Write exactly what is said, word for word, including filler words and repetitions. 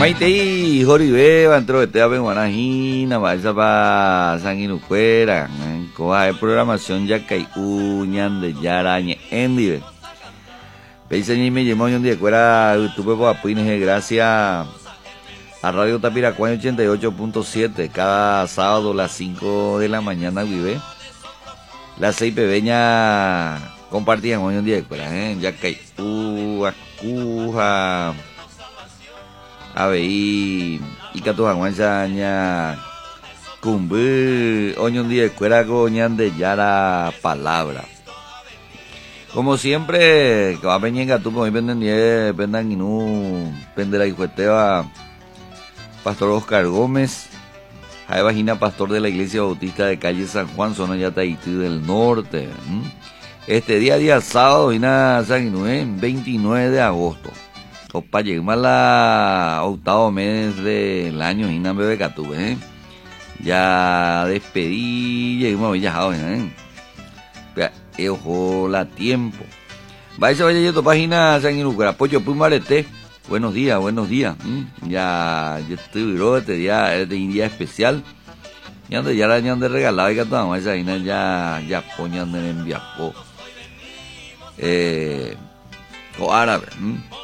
Maitei, Joribe, Bantro, Betea, Benguanajina, Baisa pa Sanguinucuera, Coa de programación ya que hay uñan de Yarañe, Endive. Peisa ni me llamó un día cuera YouTube por apuines gracias a Radio Tapiracuaño ochenta y ocho punto siete, cada sábado a las cinco de la mañana vive. Las seis pebeñas compartían hoy un día cuera, eh, ya que hay uva, cuja. Aveí y Catujanguanchaña Cumbu hoy un día escuela coñan de Yara palabra. Como siempre, que va a venir tú como venden die pendan inú pendera y jueteva Pastor Oscar Gómez, Jae Vagina, pastor de la Iglesia Bautista de calle San Juan, zona Yataití del Norte. Este día día sábado y nada San Inú, veintinueve de agosto. Opa, llegamos a la octavo mes del año y no me becatú, ¿eh? Ya despedí, llegamos a Villajao, ¿eh? Pero, ojo, la tiempo. Vaya, vaya, ya tu página, San Inucra, Pocho Pumarete. Buenos días, buenos días. ¿Mm? Ya, ya estoy, bro, este día, este día especial. Ya ando, ya la año de regalado, y que toda esa vaina ya, ya poñan en enviapo. Eh, o árabe, ¿mm?